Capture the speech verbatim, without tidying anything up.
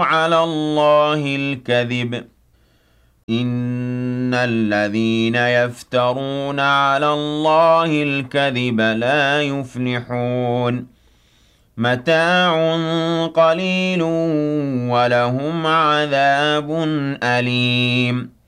عَلَى اللَّهِ الْكَذِبَ إِنَّ الَّذِينَ يَفْتَرُونَ عَلَى اللَّهِ الْكَذِبَ لَا يُفْلِحُونَ مَتَاعٌ قَلِيلٌ وَلَهُمْ عَذَابٌ أَلِيمٌ